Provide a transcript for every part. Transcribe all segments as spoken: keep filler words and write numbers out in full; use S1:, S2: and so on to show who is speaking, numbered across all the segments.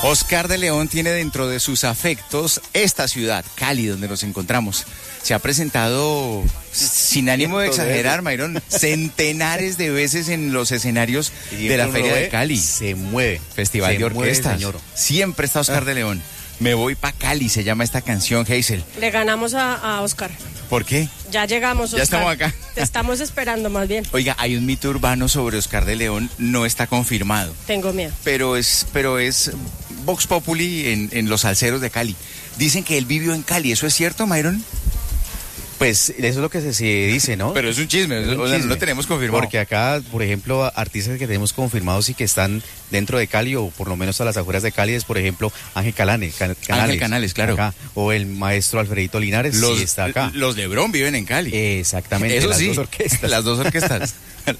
S1: Oscar de León tiene dentro de sus afectos esta ciudad, Cali, donde nos encontramos. Se ha presentado, sin ánimo de exagerar, Mayron, centenares de veces en los escenarios de la Feria de Cali.
S2: Se mueve.
S1: Festival
S2: se
S1: de orquestas.
S2: Mueve,
S1: siempre está Oscar de León. Me voy pa' Cali, se llama esta canción, Hazel.
S3: Le ganamos a, a Oscar.
S1: ¿Por qué?
S3: Ya llegamos, Oscar.
S1: Ya estamos acá.
S3: Te estamos esperando, más bien.
S1: Oiga, hay un mito urbano sobre Oscar de León, no está confirmado.
S3: Tengo miedo.
S1: Pero es, pero es Vox Populi en, en los salseros de Cali. Dicen que él vivió en Cali, ¿eso es cierto, Mayron?
S2: Pues eso es lo que se, se dice, ¿no?
S1: Pero es un chisme, es un o sea, chisme. No lo tenemos confirmado.
S2: Porque acá, por ejemplo, artistas que tenemos confirmados y que están dentro de Cali o por lo menos a las afueras de Cali es, por ejemplo, Ángel Calane, Can- Canales.
S1: Ángel Canales, claro.
S2: Acá, o el maestro Alfredito Linares,
S1: los,
S2: sí está acá.
S1: Los Lebrón viven en Cali.
S2: Exactamente,
S1: Eso
S2: las
S1: sí,
S2: dos orquestas.
S1: Las dos orquestas.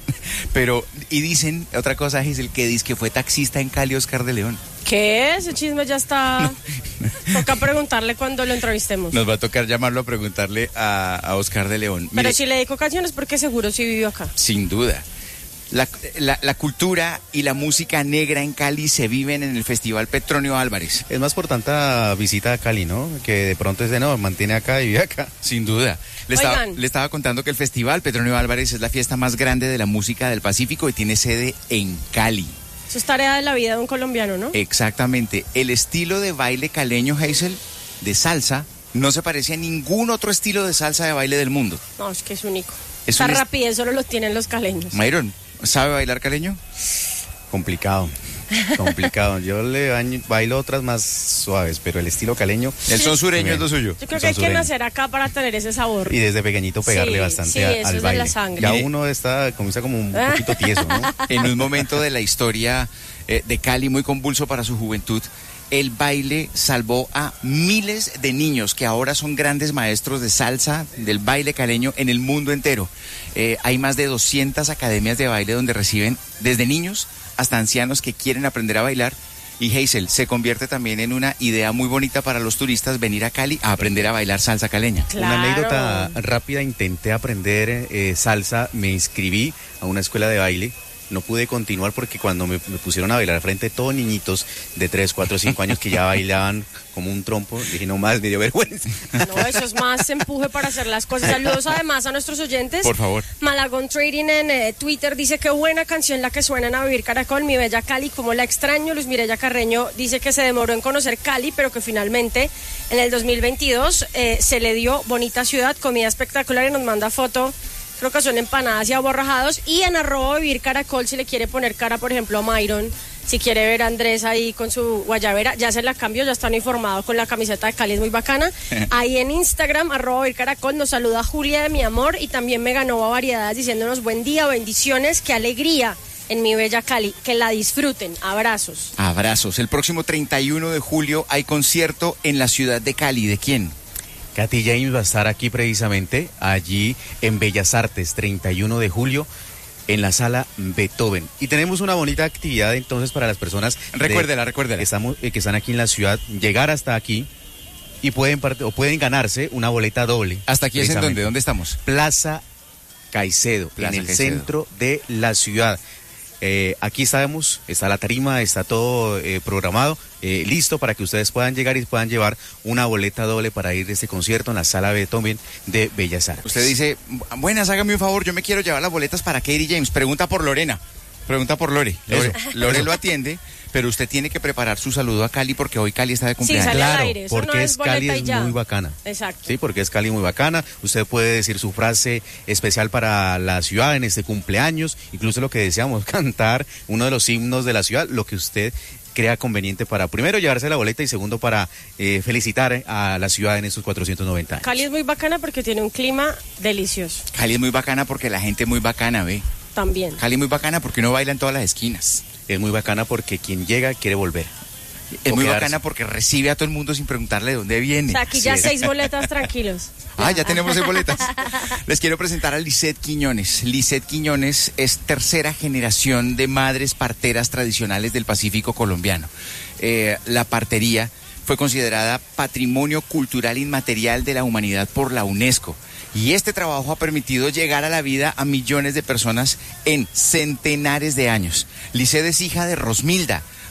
S1: Pero, y dicen, otra cosa, Giselle, que dice que fue taxista en Cali Oscar de León.
S3: ¿Qué? Ese chisme ya está... Toca preguntarle cuando lo entrevistemos.
S1: Nos va a tocar llamarlo a preguntarle a, a Oscar de León.
S3: Pero Mire, si le dedico canciones, porque seguro sí vivió acá.
S1: Sin duda. La, la, la cultura y la música negra en Cali se viven en el Festival Petronio Álvarez.
S2: Es más por tanta visita a Cali, ¿no? Que de pronto es de no, mantiene acá y vive acá.
S1: Sin duda. Le estaba, le estaba contando que el Festival Petronio Álvarez es la fiesta más grande de la música del Pacífico y tiene sede en Cali.
S3: Eso es tarea de la vida de un colombiano, ¿no?
S1: Exactamente. El estilo de baile caleño, Hazel, de salsa, no se parece a ningún otro estilo de salsa de baile del mundo.
S3: No, es que es único.
S1: Es
S3: Esta
S1: un
S3: rapidez est- solo lo tienen los caleños.
S1: Mayron, ¿sabe bailar caleño?
S2: Complicado. Complicado. Yo le baño, bailo otras más suaves, pero el estilo caleño.
S1: El son sureño es lo suyo.
S3: Yo creo que hay que nacer acá para tener ese sabor.
S2: Y desde pequeñito pegarle
S3: sí,
S2: bastante
S3: sí,
S2: a,
S3: eso
S2: al
S3: es
S2: baile.
S3: De la sangre.
S2: Ya uno está, comienza como un poquito tieso, ¿no?
S1: En un momento de la historia eh, de Cali muy convulso para su juventud, el baile salvó a miles de niños que ahora son grandes maestros de salsa, del baile caleño en el mundo entero. Eh, hay más de doscientas academias de baile donde reciben desde niños hasta ancianos que quieren aprender a bailar. Y Hazel, se convierte también en una idea muy bonita para los turistas venir a Cali a aprender a bailar salsa caleña.
S3: Claro.
S2: Una anécdota rápida, intenté aprender eh, salsa, me inscribí a una escuela de baile. No pude continuar porque cuando me, me pusieron a bailar frente a todos niñitos de tres, cuatro, cinco años que ya bailaban como un trompo, dije no más, me dio vergüenza.
S3: No, eso es más empuje para hacer las cosas. Saludos además a nuestros oyentes.
S1: Por favor.
S3: Malagón Trading en eh, Twitter dice que buena canción la que suena a Vivir Caracol, mi bella Cali, como la extraño. Luis Mireya Carreño dice que se demoró en conocer Cali, pero que finalmente en el dos mil veintidós eh, se le dio bonita ciudad, comida espectacular y nos manda foto. Creo que son empanadas y aborrajados. Y en arroba Vivir Caracol, si le quiere poner cara, por ejemplo, a Mayron, si quiere ver a Andrés ahí con su guayabera, ya se la cambió, ya están informados con la camiseta de Cali, es muy bacana. Ahí en Instagram, arroba Vivir Caracol, nos saluda Julia de mi amor y también me ganó a variedades diciéndonos buen día, bendiciones, qué alegría en mi bella Cali, que la disfruten. Abrazos.
S1: Abrazos. El próximo treinta y uno de julio hay concierto en la ciudad de Cali. ¿De quién?
S2: Katy James va a estar aquí precisamente, allí en Bellas Artes, treinta y uno de julio, en la sala Beethoven. Y tenemos una bonita actividad entonces para las personas...
S1: Recuérdela,
S2: de,
S1: recuérdela.
S2: Que, estamos, eh, que están aquí en la ciudad, llegar hasta aquí y pueden, parte, o pueden ganarse una boleta doble.
S1: ¿Hasta aquí es en dónde? ¿Dónde estamos?
S2: Plaza Caicedo, Plaza en el Caicedo. Centro de la ciudad. Eh, aquí estamos, está la tarima, está todo eh, programado, eh, listo para que ustedes puedan llegar y puedan llevar una boleta doble para ir a este concierto en la sala Beethoven de Bellas Artes.
S1: Usted dice, buenas, hágame un favor, yo me quiero llevar las boletas para Katy James. Pregunta por Lorena, pregunta por Lore. Lore, Lore lo atiende, pero usted tiene que preparar su saludo a Cali porque hoy Cali está de cumpleaños.
S3: Sí, sale
S2: claro,
S3: al aire. Eso
S2: porque
S3: no
S2: es,
S3: es
S2: Cali es
S3: ya.
S2: muy bacana.
S3: Exacto.
S2: Sí, porque es Cali muy bacana. Usted puede decir su frase especial para la ciudad en este cumpleaños, incluso lo que deseamos, cantar uno de los himnos de la ciudad, lo que usted crea conveniente para, primero, llevarse la boleta y segundo, para eh, felicitar a la ciudad en estos cuatrocientos noventa años.
S3: Cali es muy bacana porque tiene un clima delicioso.
S1: Cali es muy bacana porque la gente es muy bacana, ¿ve?
S3: También.
S1: Cali es muy bacana porque uno baila en todas las esquinas.
S2: Es muy bacana porque quien llega quiere volver.
S1: Es
S2: o
S1: muy
S2: quedarse.
S1: bacana porque recibe a todo el mundo sin preguntarle de dónde viene.
S3: O sea, aquí ya
S1: Sí.
S3: seis boletas tranquilos.
S1: Ah, ya tenemos seis boletas. Les quiero presentar a Lisette Quiñones. Lisette Quiñones es tercera generación de madres parteras tradicionales del Pacífico colombiano. Eh, la partería fue considerada Patrimonio Cultural Inmaterial de la Humanidad por la UNESCO. Y este trabajo ha permitido llegar a la vida a millones de personas en centenares de años. Lisette es hija de Rosmilda.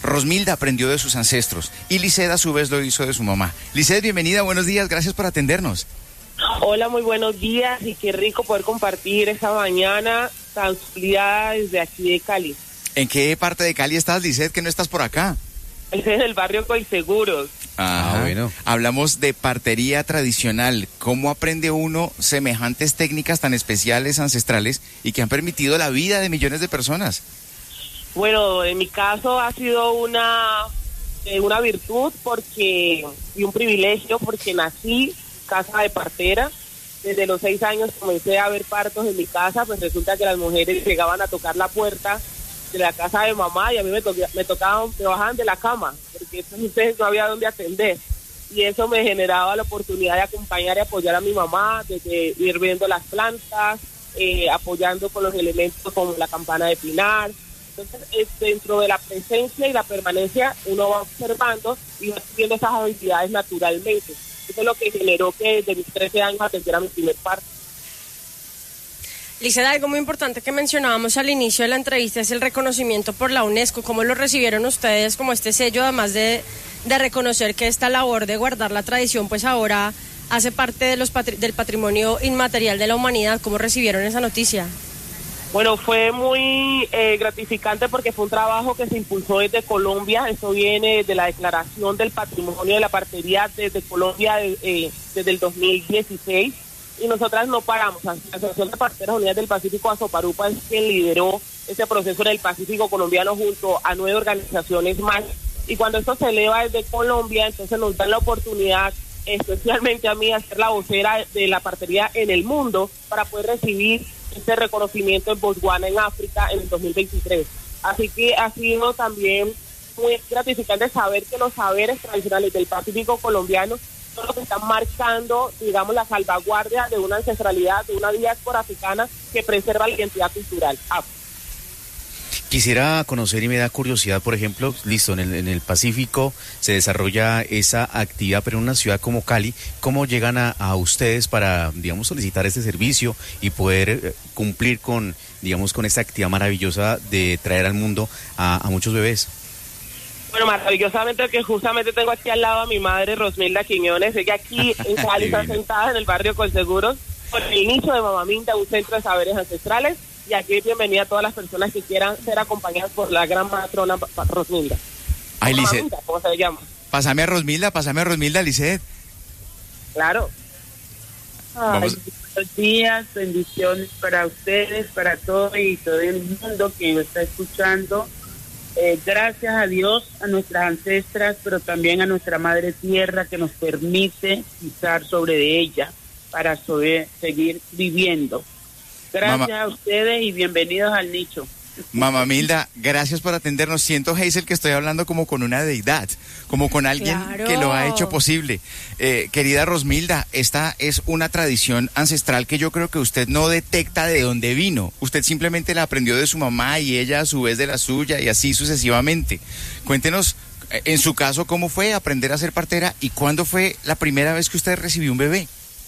S1: Rosmilda aprendió de sus ancestros y Lisset a su vez lo hizo de su mamá. Lisset, bienvenida, buenos días, gracias por atendernos.
S4: Hola, muy buenos días y qué rico poder compartir esta mañana tan soleada desde aquí de Cali.
S1: ¿En qué parte de Cali estás, Lisset, que no estás por acá?
S4: Es en el barrio Coiseguros.
S1: Ah, bueno. Hablamos de partería tradicional. ¿Cómo aprende uno semejantes técnicas tan especiales, ancestrales, y que han permitido la vida de millones de personas?
S4: Bueno, en mi caso ha sido una, eh, una virtud porque y un privilegio porque nací casa de partera. Desde los seis años comencé a ver partos en mi casa, pues resulta que las mujeres llegaban a tocar la puerta de la casa de mamá y a mí me, to me tocaban, me bajaban de la cama, porque entonces no había dónde atender. Y eso me generaba la oportunidad de acompañar y apoyar a mi mamá, desde ir viendo las plantas, eh, apoyando con los elementos como la campana de pinar. Entonces, eh, dentro de la presencia y la permanencia, uno va observando y va viendo esas habilidades naturalmente. Eso es lo que generó que desde mis trece años atendiera mi primer parto.
S3: Lisset, algo muy importante que mencionábamos al inicio de la entrevista es el reconocimiento por la UNESCO. ¿Cómo lo recibieron ustedes como este sello, además de, de reconocer que esta labor de guardar la tradición, pues ahora hace parte de los patri del patrimonio inmaterial de la humanidad? ¿Cómo recibieron esa noticia?
S4: Bueno, fue muy eh, gratificante porque fue un trabajo que se impulsó desde Colombia. Eso viene de la Declaración del Patrimonio de la Partería desde Colombia de, eh, desde el dos mil dieciséis. Y nosotras no paramos. La Asociación de Parteras Unidas del Pacífico, Asoparupa, es quien lideró ese proceso en el Pacífico colombiano junto a nueve organizaciones más. Y cuando esto se eleva desde Colombia, entonces nos dan la oportunidad, especialmente a mí, de ser la vocera de la partería en el mundo para poder recibir este reconocimiento en Botswana, en África, en el dos mil veintitrés. Así que ha sido también muy gratificante saber que los saberes tradicionales del Pacífico colombiano son los que están marcando, digamos, la salvaguardia de una ancestralidad, de una diáspora africana que preserva la identidad cultural. Ah.
S2: Quisiera conocer y me da curiosidad, por ejemplo, listo, en el, en el Pacífico se desarrolla esa actividad, pero en una ciudad como Cali, ¿cómo llegan a, a ustedes para, digamos, solicitar este servicio y poder eh, cumplir con, digamos, con esta actividad maravillosa de traer al mundo a, a muchos bebés?
S4: Bueno, maravillosamente que justamente tengo aquí al lado a mi madre, Rosmilda Quiñones. Ella aquí en Cali está sentada en el barrio Colseguros por el inicio de Mamaminda, un centro de saberes ancestrales. Y aquí bienvenida a todas las personas que quieran ser acompañadas por la gran matrona Rosmilda.
S1: Ay, Lisset.
S4: ¿Cómo se llama?
S1: Pásame a Rosmilda, pásame a Rosmilda, Lisset.
S4: Claro.
S5: Ay, buenos días, bendiciones para ustedes, para todo y todo el mundo que me está escuchando. Eh, gracias a Dios, a nuestras ancestras, pero también a nuestra Madre Tierra que nos permite pisar sobre de ella para sobre, seguir viviendo. Gracias Mama, a ustedes y bienvenidos al nicho.
S1: Mamaminda, gracias por atendernos. Siento, Hazel, que estoy hablando como con una deidad, como con alguien claro. que lo ha hecho posible. Eh, querida Rosmilda, esta es una tradición ancestral que yo creo que usted no detecta de dónde vino. Usted simplemente la aprendió de su mamá y ella a su vez de la suya y así sucesivamente. Cuéntenos, en su caso, cómo fue aprender a ser partera y cuándo fue la primera vez que usted recibió un bebé.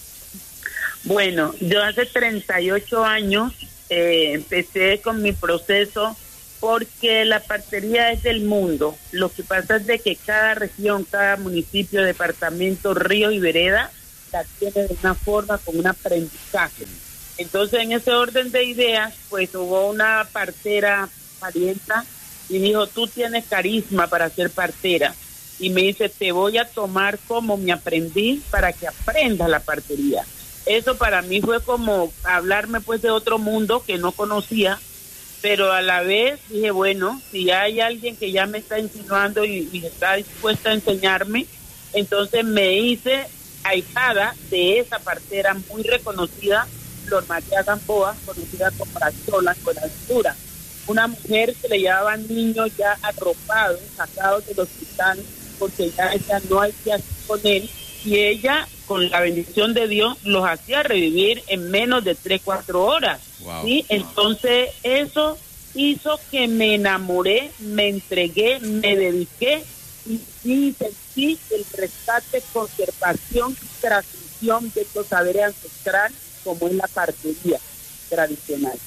S5: Bueno, yo hace treinta y ocho años eh, empecé con mi proceso porque la partería es del mundo. Lo que pasa es de que cada región, cada municipio, departamento, río y vereda la tiene de una forma, con un aprendizaje. Entonces, en ese orden de ideas, pues hubo una partera parienta y dijo, tú tienes carisma para ser partera. Y me dice, te voy a tomar como mi aprendiz para que aprendas la partería. Eso para mí fue como hablarme pues de otro mundo que no conocía, pero a la vez dije, bueno, si hay alguien que ya me está insinuando y, y está dispuesta a enseñarme, entonces me hice ahijada de esa partera muy reconocida, Flor María Gamboa, conocida como la Chola en Buenaventura, una mujer que le llevaban niños ya arropados, sacados del hospital, porque ya ella no hay que hacer con él, y ella, con la bendición de Dios, los hacía revivir en menos de tres, cuatro horas. Wow. ¿Sí? Entonces, eso hizo que me enamoré, me entregué, me dediqué y sí sentí el rescate, conservación y transmisión de estos saberes ancestrales, como es la partería tradicional.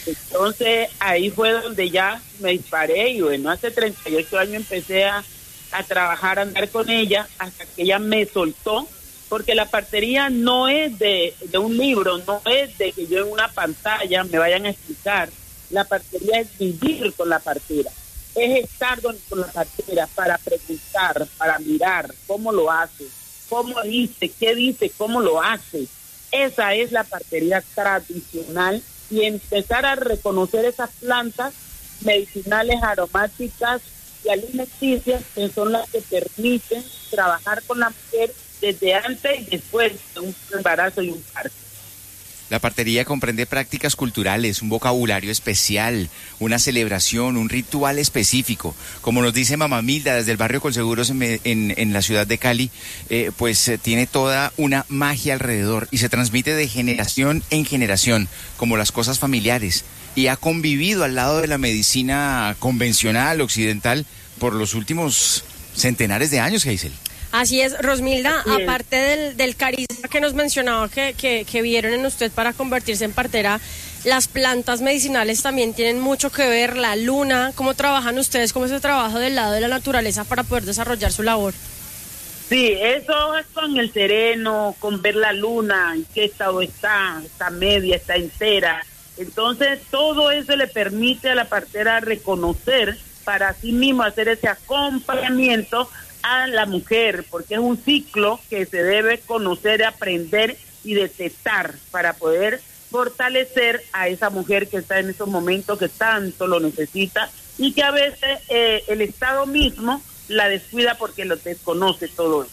S5: Entonces ahí fue donde ya me disparé y bueno, hace treinta y ocho años empecé a, a trabajar, a andar con ella hasta que ella me soltó, porque la partería no es de, de un libro, no es de que yo en una pantalla me vayan a explicar. La partería es vivir con la partera, es estar con, con la partera para preguntar, para mirar cómo lo hace, cómo dice, qué dice, cómo lo hace. Esa es la partería tradicional, y empezar a reconocer esas plantas medicinales, aromáticas y alimenticias que son las que permiten trabajar con la mujer desde antes y después de un embarazo y un parto.
S1: La partería comprende prácticas culturales, un vocabulario especial, una celebración, un ritual específico. Como nos dice Mamá Milda desde el barrio Colseguros en, en, en la ciudad de Cali, eh, pues eh, tiene toda una magia alrededor y se transmite de generación en generación, como las cosas familiares. Y ha convivido al lado de la medicina convencional, occidental, por los últimos centenares de años, Geisel.
S3: Así es, Rosmilda,
S5: Así es.
S3: aparte del, del carisma que nos mencionaba que, que, que vieron en usted para convertirse en partera, las plantas medicinales también tienen mucho que ver, la luna, ¿cómo trabajan ustedes? ¿Cómo es el trabajo del lado de la naturaleza para poder desarrollar su labor?
S5: Sí, eso es con el sereno, con ver la luna, en qué estado está, está media, está entera. Entonces, todo eso le permite a la partera reconocer para sí mismo, hacer ese acompañamiento a la mujer, porque es un ciclo que se debe conocer, aprender y detectar para poder fortalecer a esa mujer que está en esos momentos que tanto lo necesita y que a veces eh, el Estado mismo la descuida porque lo desconoce todo eso.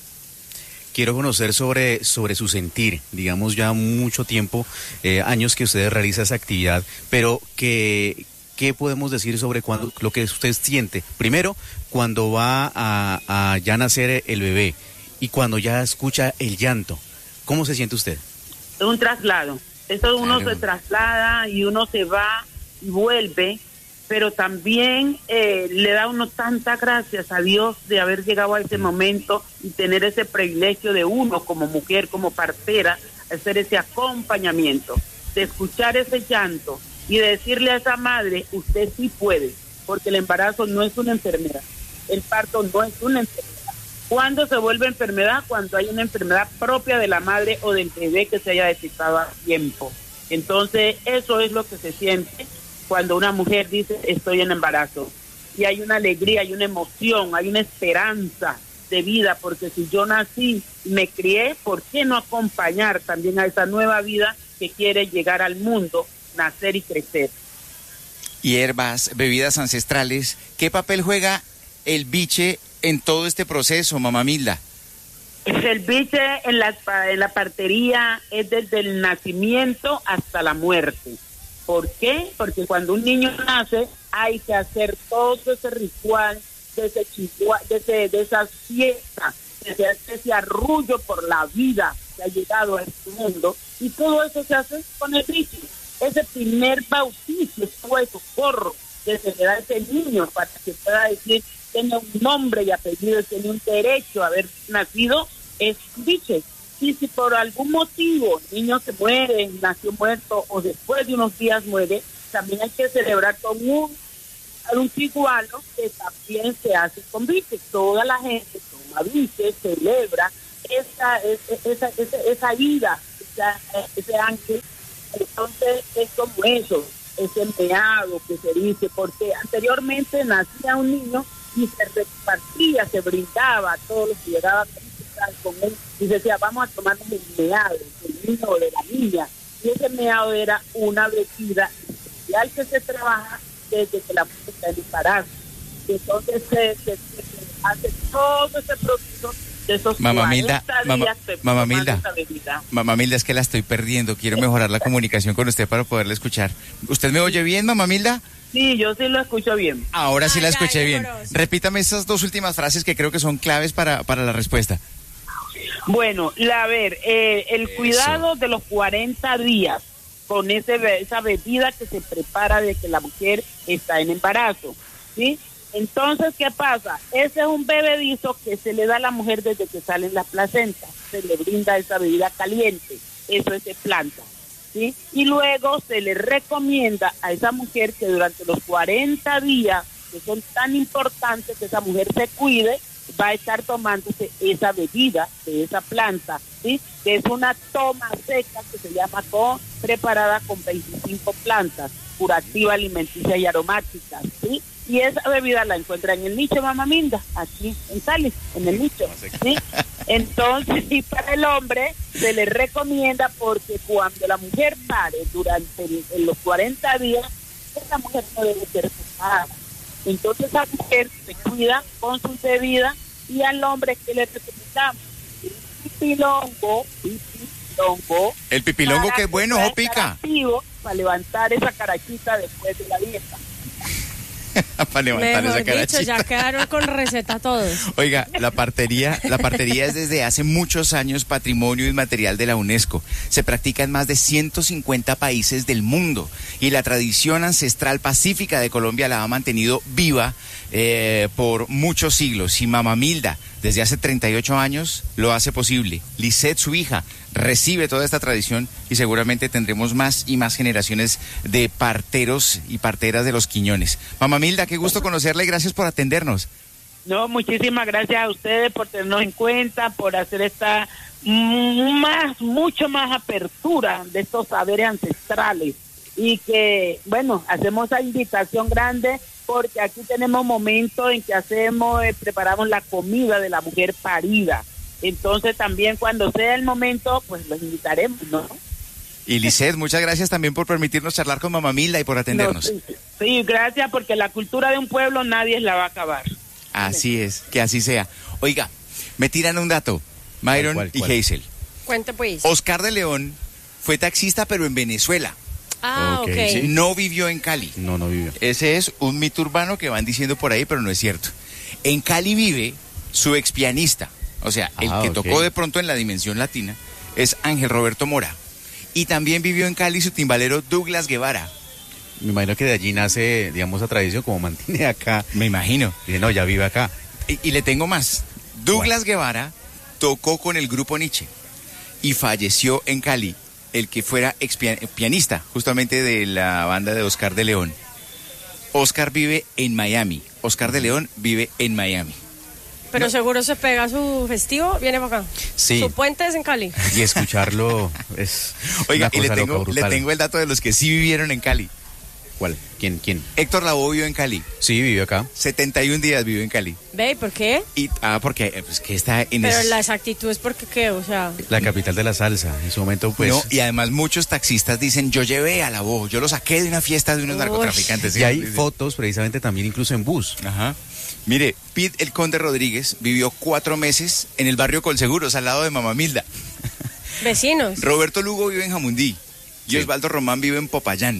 S2: Quiero conocer sobre, sobre su sentir, digamos ya mucho tiempo, eh, años que usted realiza esa actividad, pero que... ¿Qué podemos decir sobre cuando, lo que usted siente? Primero, cuando va a, a ya nacer el bebé y cuando ya escucha el llanto. ¿Cómo se siente usted?
S5: Es un traslado. Eso uno
S1: Claro.
S5: se traslada y uno se va y vuelve, pero también eh, le da uno tantas gracias a Dios de haber llegado a ese momento y tener ese privilegio de uno como mujer, como partera, hacer ese acompañamiento, de escuchar ese llanto y de decirle a esa madre, usted sí puede, porque el embarazo no es una enfermedad, el parto no es una enfermedad. ¿Cuándo se vuelve enfermedad? Cuando hay una enfermedad propia de la madre o del bebé que se haya detectado a tiempo. Entonces, eso es lo que se siente cuando una mujer dice, estoy en embarazo. Y hay una alegría, hay una emoción, hay una esperanza de vida, porque si yo nací y me crié, ¿por qué no acompañar también a esa nueva vida que quiere llegar al mundo, nacer y crecer?
S1: Hierbas, bebidas ancestrales, ¿qué papel juega el biche en todo este proceso, Mamá Milda?
S5: El biche en la, en la partería es desde el nacimiento hasta la muerte. ¿Por qué? Porque cuando un niño nace hay que hacer todo ese ritual, de, ese chigua, de, ese, de esa fiesta, de ese, de ese arrullo por la vida que ha llegado a este mundo, y todo eso se hace con el biche. Ese primer bautizo, ese socorro que se le da a ese niño para que pueda decir, tiene un nombre y apellido, tiene un derecho a haber nacido, es biche. Y si por algún motivo el niño se muere, nació muerto o después de unos días muere, también hay que celebrar con un, un chigualo que también se hace con biche. Toda la gente toma biche, celebra esa, esa, esa, esa, esa vida, esa, ese ángel. Entonces es como eso, ese meado que se dice, porque anteriormente nacía un niño y se repartía, se brindaba a todos los que llegaban con él y se decía, vamos a tomarnos el meado del niño o de la niña, y ese meado era una bebida especial que se trabaja desde que la mujer está en embarazo. Entonces se, se, se hace todo ese proceso de esos
S1: Mamá Milda,
S5: cuarenta
S1: mamá,
S5: días
S1: mamá
S5: tomando
S1: Milda,
S5: esa bebida.
S1: Mamá Milda, es que la estoy perdiendo, quiero mejorar la comunicación con usted para poderla escuchar. ¿Usted me oye bien, Mamá Milda?
S5: Sí, yo sí lo escucho bien.
S1: Ahora sí la
S3: Ay,
S1: escuché
S3: ay,
S1: bien.
S3: amoroso.
S1: Repítame esas dos últimas frases que creo que son claves para, para la respuesta.
S5: Bueno, la, a ver, eh, el
S1: Eso.
S5: cuidado de los cuarenta días con ese be- esa bebida que se prepara de que la mujer está en embarazo, ¿sí? Entonces, ¿qué pasa? Ese es un bebedizo que se le da a la mujer desde que salen las placentas, se le brinda esa bebida caliente, eso es de planta. ¿sí? Y luego se le recomienda a esa mujer que durante los cuarenta días, que son tan importantes, que esa mujer se cuide, va a estar tomándose esa bebida de esa planta, ¿sí? Que es una toma seca que se llama con, preparada con veinticinco plantas, curativa, alimenticia y aromática, ¿sí? Y esa bebida la encuentra en el nicho Mama Milda, aquí en Cali, en el nicho, ¿sí? Entonces, y para el hombre se le recomienda, porque cuando la mujer pare durante el, en los cuarenta días, esa mujer no debe ser pesada. Entonces la mujer se cuida con sus bebidas, y al hombre que le recomendamos el pipilongo, pipilongo.
S1: El pipilongo que es bueno, ojo pica.
S5: Para levantar esa carachita después de la dieta.
S1: Para levantar
S3: Mejor
S1: esa carachita.
S3: dicho, ya quedaron con receta todos.
S1: Oiga, la partería, la partería es desde hace muchos años patrimonio inmaterial de la UNESCO. Se practica en más de ciento cincuenta países del mundo, y la tradición ancestral pacífica de Colombia la ha mantenido viva eh, por muchos siglos. Y Mama Milda, desde hace treinta y ocho años, lo hace posible. Lisette, su hija, recibe toda esta tradición, y seguramente tendremos más y más generaciones de parteros y parteras de los Quiñones. Mama Milda, qué gusto conocerla y gracias por atendernos.
S5: No, muchísimas gracias a ustedes por tenernos en cuenta, por hacer esta más, mucho más apertura de estos saberes ancestrales, y que, bueno, hacemos esa invitación grande, porque aquí tenemos momentos en que hacemos, eh, preparamos la comida de la mujer parida. Entonces también cuando sea el momento, pues los invitaremos, ¿no?
S1: Y Lisette, muchas gracias también por permitirnos charlar con Mama Milda y por atendernos.
S5: No, sí, sí, gracias, porque la cultura de un pueblo nadie la va a acabar.
S1: Así es, que así sea. Oiga, me tiran un dato, Myron
S2: ¿Cuál, cuál, cuál?
S1: y Hazel.
S3: Cuente pues.
S1: Oscar de León fue taxista, pero en Venezuela.
S3: Ah,
S2: Ok,
S3: ok.
S2: sí.
S1: No vivió en Cali.
S2: No, no vivió.
S1: Ese es un mito urbano que van diciendo por ahí, pero no es cierto. En Cali vive su ex pianista, o sea, el
S2: Ah,
S1: que
S2: ok.
S1: tocó de pronto en la Dimensión Latina, es Ángel Roberto Mora. Y también vivió en Cali su timbalero Douglas Guevara.
S2: Me imagino que de allí nace, digamos, esa tradición, como mantiene acá.
S1: Me imagino.
S2: Dice, no, ya vive acá.
S1: Y, y le tengo más. Douglas Guevara tocó con el grupo Nietzsche y falleció en Cali el que fuera ex pianista, justamente de la banda de Oscar de León. Oscar vive en Miami. Oscar de León vive en Miami.
S3: Pero seguro se pega su festivo, viene para acá.
S2: Sí.
S3: Su puente es en Cali.
S2: Y escucharlo es
S1: Oiga,
S2: una
S1: y le
S2: cosa
S1: tengo,
S2: loca,
S1: le
S2: brutal.
S1: tengo el dato de los que sí vivieron en Cali.
S2: ¿Cuál? ¿Quién? ¿Quién?
S1: Héctor Lavoe vivió en Cali.
S2: Sí, vivió acá.
S1: setenta y un días vivió en Cali.
S3: ¿Ve? ¿Y por qué?
S1: Y, ah, porque eh, pues, que está en
S3: Pero
S1: es-
S3: la exactitud es porque qué, o sea...
S2: La capital de la salsa. En su momento, pues...
S1: No, y además muchos taxistas dicen, yo llevé a Lavoe, yo lo saqué de una fiesta de unos
S3: Uy.
S1: narcotraficantes.
S2: y hay
S1: Dicen.
S2: fotos precisamente también incluso en bus.
S1: Ajá. Mire, Pete el Conde Rodríguez vivió cuatro meses en el barrio Colseguros, al lado de Mama Milda.
S3: Vecinos.
S1: Roberto Lugo vive en Jamundí y
S2: Sí.
S1: Osvaldo Román vive en Popayán.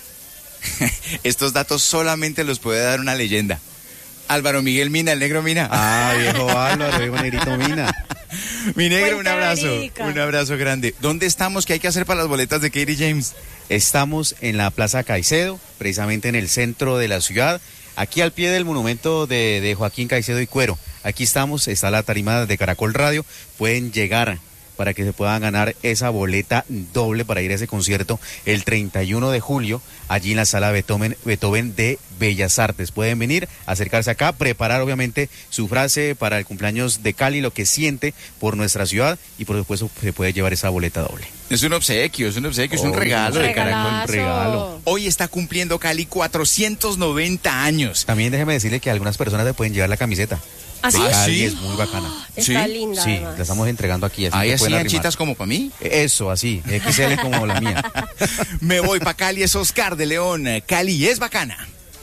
S1: Estos datos solamente los puede dar una leyenda. Álvaro Miguel Mina, el negro Mina.
S2: Ah, viejo Álvaro, viejo negrito Mina.
S1: Mi negro, un
S3: Puente
S1: abrazo,
S3: Verica.
S1: un abrazo grande. ¿Dónde estamos? ¿Qué hay que hacer para las boletas de Katie James?
S2: Estamos en la Plaza Caicedo, precisamente en el centro de la ciudad, aquí al pie del monumento de, de Joaquín Caicedo y Cuero. Aquí estamos, está la tarima de Caracol Radio, pueden llegar para que se puedan ganar esa boleta doble para ir a ese concierto el treinta y uno de julio, allí en la sala Beethoven, Beethoven de Bellas Artes. Pueden venir, acercarse acá, preparar obviamente su frase para el cumpleaños de Cali, lo que siente por nuestra ciudad, y por supuesto se puede llevar esa boleta doble.
S1: Es un obsequio, es un obsequio, es un
S2: Obvio,
S1: regalo de
S3: regalazo.
S1: Caracol.
S2: Un regalo.
S1: Hoy está cumpliendo Cali cuatrocientos noventa años.
S2: También déjeme decirle que algunas personas le pueden llevar la camiseta.
S3: ¿Ah, sí?
S2: De
S1: ¿Ah,
S2: Cali,
S1: sí?
S2: es muy bacana.
S3: Está
S1: Sí,
S3: linda,
S2: Sí,
S3: además.
S2: la estamos entregando aquí. Así
S1: Ahí
S2: que
S1: así
S2: pueden arrimar.
S1: anchitas como para mí.
S2: Eso, así, equis ele como la mía.
S1: Me voy para Cali, es Oscar de León. Cali es bacana.